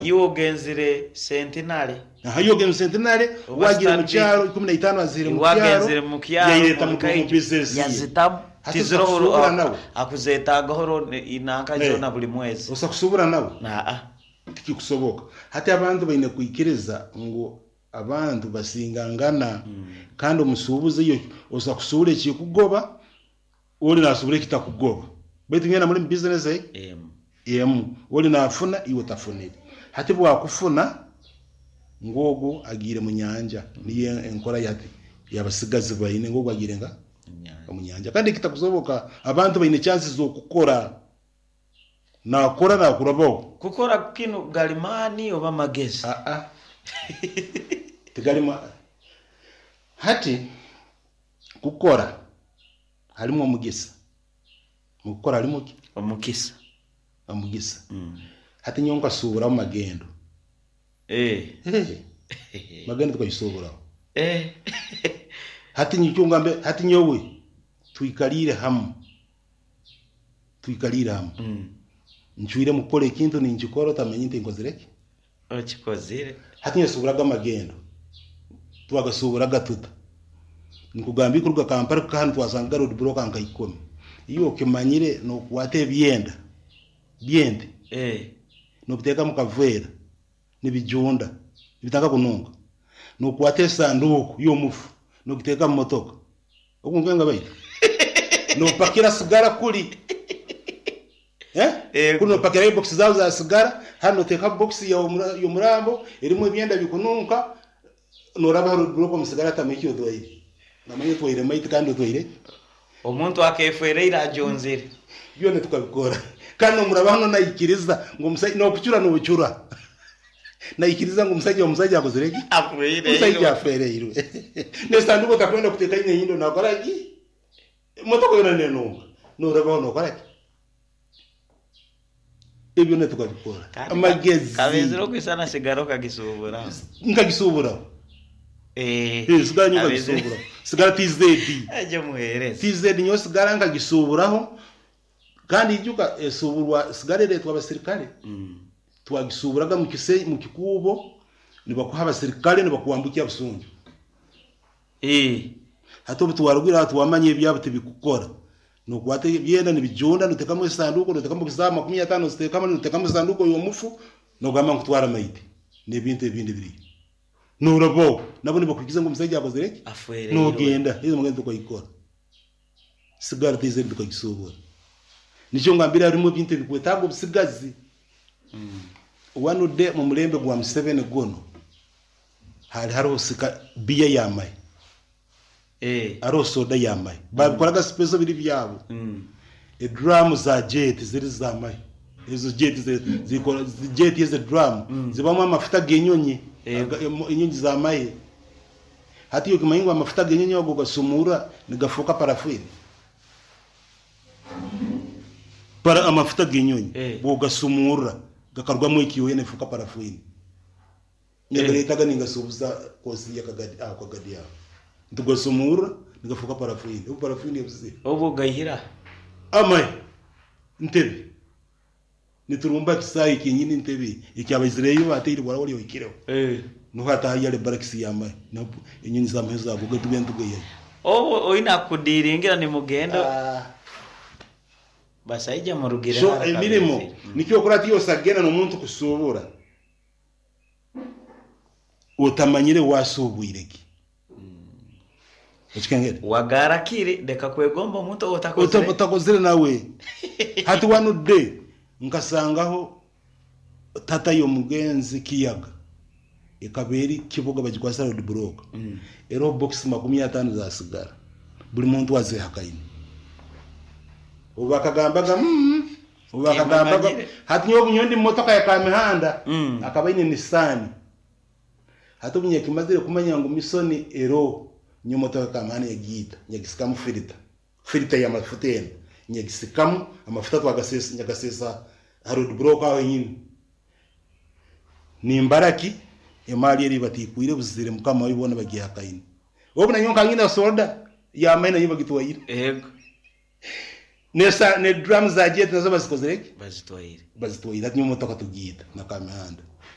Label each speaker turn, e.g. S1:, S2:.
S1: iyo genzire centenary
S2: iyo genzire centenary wagira mu cyaro 15 azire mu cyaro
S1: wagenzire mu cyaro
S2: yayeta mu business
S1: yazitamu tizrohoro akuzeta gahoro inanka jona buli mwezi
S2: usa kusubura nawe
S1: kikusoboka
S2: hati abantu baine kuikiriza ngo abantu basingangana kandi umusubuze iyo usa kusubure kikugoba uri nasubure kitakugoba betu ngena muri business uri nafuna iwe tafunire hati bwakufuna ngogo agire mu nyanja niye enkora yati yabasigazi bayine ngogo agire nga mu nyanja kandi kitakusoboka abantu baine chances zo gukora nakora
S1: gukora kino galimani oba magezi
S2: tegalima hati gukora harimo umugisa mu gukora harimo umugisa hati nyonga subura mu magendo magendo twayisubura hati nyicyungambe hati nyowe tuikalire hamwe nchwire mukole kintu ninchikoro tamenye ntinkozireke
S1: ochikozire
S2: hati nyesuburaga magendo twagasuburaga tuta nikugambi kuruga Kampala kandi twasanga road block anka 10 iyo kimanyire no kwate byende no kuteka mukavera nibijunda bitaka kununga no kwate sanduku yo mufu no kuteka motoka okungenga bayita no pakira sigara kuli kuno pakira box zawo za sigara hano teka box ya umurambo irimo ibyenda bikununka no raba road block mu sigara tamekyo doyi namanye twaire maite kandi twaire
S1: omuntu akefereira ajonzere
S2: yone tukabikora kandi murabano nayikiriza ngo musayi no kucyura no bucyura nayikiriza ngo musayi akozereki musayi afereirwe ne sanduko takwenda kuteka ine yindo nakoraki motoko yona neno no rabano koraki ebyo ne tukabikora amagezi
S1: kabezero kwisana sigaro kagisubura
S2: nkagisubura sigara nyoka gisubura sigara TZ
S1: aje muhereza
S2: TZ nyo sigara nkagisuburaho kandi ijuka suburwa sigara leta abasirikale twagisuburaga mu kikubo nibakuha abasirikale nibakuambukia busunju hato bitwarugura twamanye byabo tibikukora no kwate byenda nibijunda nutekamo isanduko nutekamo kizama 15 nutekamo isanduko yo mufu no gama kutwara maiti nebintu ebindi biri nurabo nabo nibakugize ngo musajja akozereki no genda izo mugende ko ikora sigara tize ndiko gisubura nicho ngambira arimo bintu bikwetago bisigazi one day mu mulembe gwa 7 gono haro sika biya yamaye aro soda yamaye babikoraga special biri byabo drum za jet ziri zamaye izo jet zikora jet is a drum zibamo amafuta genyonyi inyonyi zamaye hati yo kimayingwa amafuta genyonyi ogo gasumura nigafuka parafini para amafuta genyonyi bo gasumura gakarwamo ikiyo yene fuka parafini nyagaretaga ningasubuza kosi yakagadi akagadi ya ndugosumura nigafuka parafini parafini yabuze
S1: obo gahira
S2: amai ntebe niturumba kisayi kinyini ntebe icyabazire yo atiri wala wali okireho no hata yale barakisi yamai no inyini zameza gugo tugenduge
S1: obo oina kudiringira ni mugendo basaija murugira
S2: so emirimo nikyo kurati yo sagena no muntu kusubura utamanyire wasubwireki Uchikengere
S1: wagarakire deka kwegomba umuntu
S2: utakozire nawe hati wanu de nkasangaho tata yo mugenzi kiyaga ikaberi kivuga bagikwasa road block ero box 50 za sigara buri muntu waze hakaini ubakagambaga hati nyo bunyondi motoka ya kamihanda akabaine Nissan hati bunye kimazire kumanya ngo misoni ero nyo motoka kamane yagita nyagisikamu filter ya mafuteni nyagisikamu amafuta twagasesa nyagasesa road block aho nyine ni mbaraki emali eri batikuire buzire mukama wibona bagiye hakaini obuna nyonka ngina soda ya maina yibagitwaire
S1: yego
S2: nesa ne drums za jet nazo bazikozereki
S1: bazitwaire
S2: ati nyo motoka tugita na kamihanda